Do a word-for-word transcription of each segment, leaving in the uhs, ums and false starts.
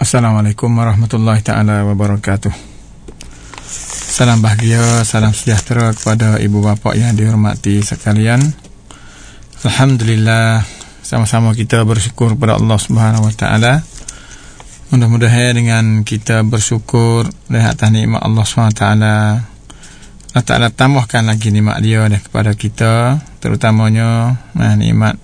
Assalamualaikum warahmatullahi ta'ala wabarakatuh. Salam bahagia, salam sejahtera kepada ibu bapa yang dihormati sekalian. Alhamdulillah, sama-sama kita bersyukur kepada Allah Subhanahu wa taala. Mudah-mudahan dengan kita bersyukur dan atas nikmat Allah Subhanahu wa taala, Allah Ta'ala tambahkan lagi nikmat dia dah kepada kita, terutamanya nah, nikmat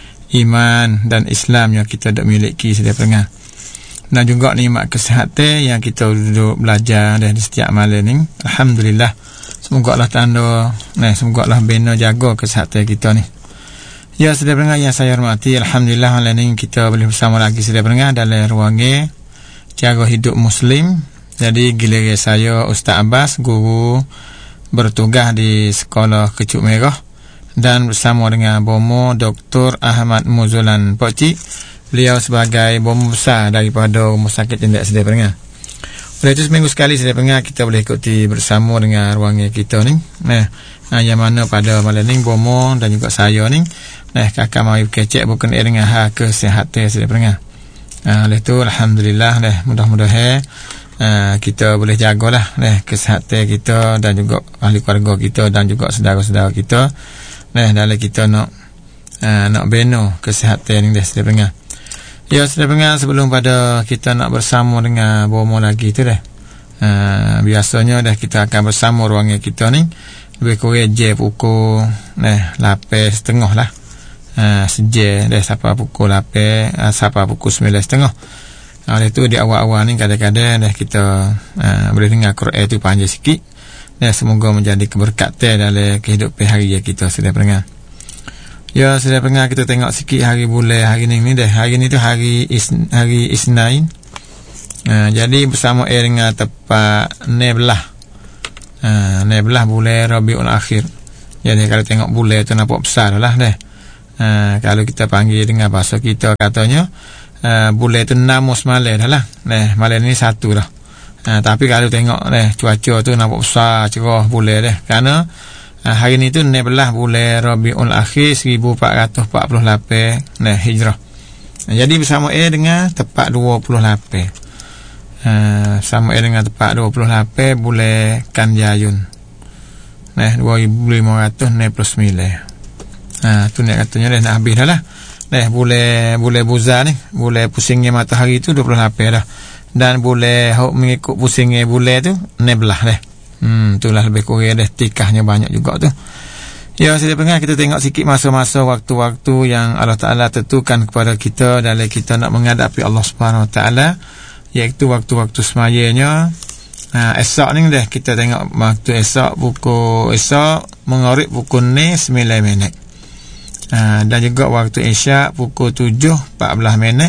iman dan Islam yang kita dah miliki sedia pernah. Dan juga nikmat kesihatan yang kita duduk belajar dari setiap malam ni. Alhamdulillah. Semoga Allah tanda, nah, semoga Allah bina jaga kesihatan kita ni. Ya, sedia pendengar yang saya hormati, alhamdulillah malam ni kita boleh bersama lagi sedia pendengar dalam ruangan cara hidup Muslim. Jadi giliran saya Ustaz Abbas, guru bertugas di Sekolah Kecuk Merah, dan bersama dengan Bomo Doktor Ahmad Muzulan Pokcik. Beliau sebagai bomo besar daripada rumah sakit tindak sedia pendengar. Oleh itu seminggu sekali sedia pendengar kita boleh ikuti bersama dengan ruangan kita ni. Nah, yang mana pada malam ni bomo dan juga saya ni, nah, kakak mari kecek bukan dengan hal kesihatan sedia pendengar. Nah, oleh itu alhamdulillah, nah, mudah-mudahan uh, kita boleh jagalah nah, kesihatan kita dan juga ahli keluarga kita dan juga saudara-saudara kita. Nah, dalam kita nak uh, nak bina kesihatan ni dah sedia pendengar. Ya, sudah dengar sebelum pada kita nak bersama dengan bomo lagi tu dah. Uh, biasanya dah kita akan bersama ruangan kita ni lebih kurang je pukul nah lapan setengah lah. Uh, sejak dah sampai pukul lapan, uh, sampai pukul sembilan setengah. Oleh tu di awal-awal ni kadang-kadang dah kita uh, boleh dengar Quran tu panjang sikit. Dan semoga menjadi keberkatan dalam kehidupan hari kita sudah dengar. Ya, sudah pernah kita tengok sikit hari bulan hari ni ni dah. Hari ni tu hari is, hari Isnin. Uh, jadi bersama eh dengan tepat enam belas. Uh, enam belas bulan Rabiul Akhir. Jadi kalau tengok bulan tu nampak besar lah dah. Uh, kalau kita panggil dengan bahasa kita katanya uh, bulan tu enam semalam dah lah. Nah, malam ni satu dah. Uh, tapi kalau tengok dah cuaca tu nampak besar cerah bulan dah. Kerana Uh, hari ni tu enam belas bulan Rabiul Akhir seribu empat ratus empat puluh lapan nah Hijrah. Uh, jadi bersama A dengan tepat dua puluh lapan. Uh, sama A dengan tepat dua puluh lapan bulan Kanjayun. Nah dua ribu lima ratus enam puluh sembilan. Ah uh, tu nak katanya dah nak habis dah lah. Nah bulan bulan Buzar ni, bulan pusingnya matahari tu dua puluh lapan dah. Dan bulan hok mengikut pusingnya bulan tu enam belas dah. Hmm, itulah lebih kurang dah tikahnya banyak juga tu. Ya, saya dengar kita tengok sikit masa-masa waktu-waktu yang Allah Ta'ala tentukan kepada kita dalam kita nak menghadapi Allah Subhanahu Wa Ta'ala, iaitu waktu-waktu semayanya. Ha, esok ni dah kita tengok waktu esok pukul esok mengarib pukul ni sembilan minit. Ha, dan juga waktu isyak pukul tujuh empat belas minit.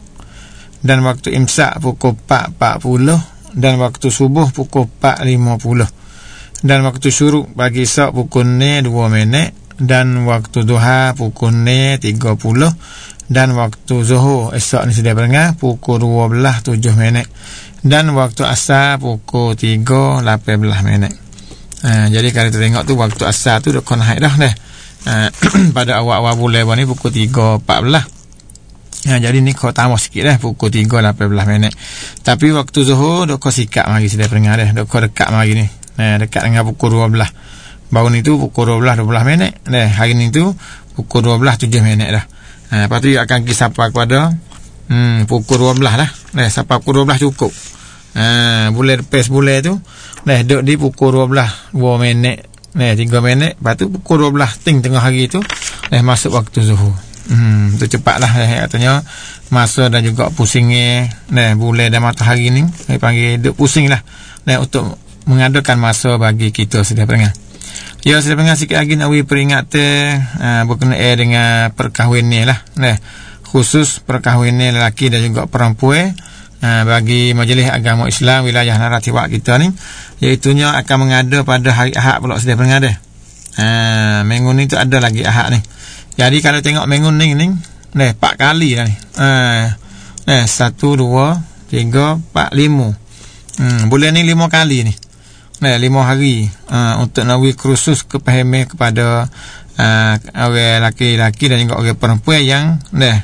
Dan waktu imsak pukul empat empat puluh. Dan waktu subuh pukul empat lima puluh. Dan waktu syuruk pagi esok pukul ni dua minit. Dan waktu duha pukul ni tiga puluh. Dan waktu zuhur esok ni sedia berengah pukul dua belas tujuh minit. Dan waktu asar pukul tiga lapan belas minit. Ha, jadi kalau kita tengok tu waktu asar tu dah kena haid dah dah. Ha, pada awal-awal bulan ni pukul tiga empat belas. Ya, jadi ni kau tambah sikit dah pukul tiga lapan belas minit. Tapi waktu zuhur dok kau sikap mari sudah peringat dah. Dok kau dekat mari ni. Nah, dekat dengan pukul dua belas. Baru ni tu pukul dua belas dua belas minit. Nah, hari ni tu pukul dua belas tujuh minit dah. Ha, lepas tu akan pergi sampai kepada hmm, pukul dua belas dah. Nah, sampai pukul dua belas cukup. Ha, bulan lepas bulan tu nah dok di pukul dua belas dua minit. Nah, tiga minit. Lepas tu pukul dua belas ting tengah hari tu nah masuk waktu zuhur. Hmm, tu cepatlah eh, katanya masa dan juga pusingnya nah bulan dan matahari ni saya panggil duk pusing lah nah untuk mengadakan masa bagi kita sudah peringat. Ya, sudah peringat sikit lagi nak beri peringatan uh, berkenaan dengan perkahwinan lah nah khusus perkahwinan lelaki dan juga perempuan uh, bagi Majlis Agama Islam wilayah Naratiwak kita ni, iaitunya akan mengada pada hari Ahad pula sudah peringat dah. Uh, minggu ni tu ada lagi Ahad ni. Jadi kalau tengok minggu ni ni, nah empat kali dah ni. Eh, nah satu, dua, tiga, empat, lima. Hmm, bulan ni lima kali ni. Nah lima hari uh, untuk nak beri kursus kepahaman kepada uh, orang lelaki-lelaki dan juga orang perempuan yang nah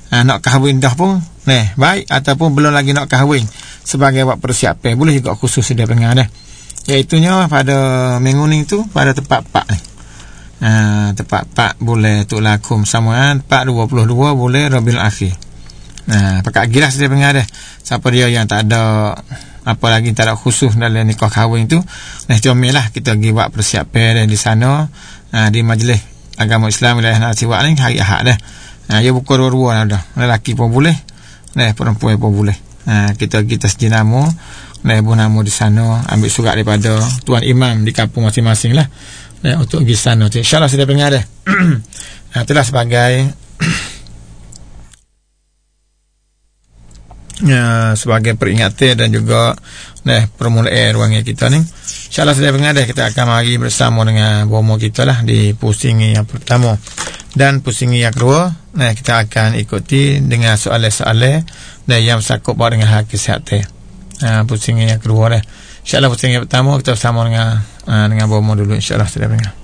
ha, nak kahwin dah pun nah baik, ataupun belum lagi nak kahwin sebagai buat persiapan, boleh juga khusus dia pengen dah, iaitunya pada minggu ni tu pada tempat pak ni. Ha, tempat pak boleh tu lakum samuan pak dua puluh dua boleh Rabiul Akhir. Nah, pakai gilas dia pengen dah. Siapa dia yang tak ada apa lagi, tak ada khusus dalam nikah kahwin tu, nah comel lah kita pergi buat persiapan di sana, ha, di majlis agama Islam wilayah Nasiwak ni hari Ahad dah. Ha, dia buka dua-dua dah. Lelaki pun boleh, nah perempuan pun boleh. Ha, kita kita sejenama, nah ibu nama di sana, ambil surat daripada tuan imam di kampung masing-masing lah. Nah, untuk pergi sana tu insya-Allah sudah pengen dah. Ha, itulah sebagai ya, sebagai peringatan dan juga nah permulaan ruangan kita ni. InsyaAllah sudah pengadah kita akan mari bersama dengan bomo kita lah di pusingi yang pertama dan pusingi yang kedua. Nah, kita akan ikuti dengan soalan-soalan dan yang sakup dengan hak kesihatan. Ha, pusingi yang kedua dah. InsyaAllah pusingi yang pertama kita bersama dengan uh, dengan bomo dulu. InsyaAllah sudah pengadah.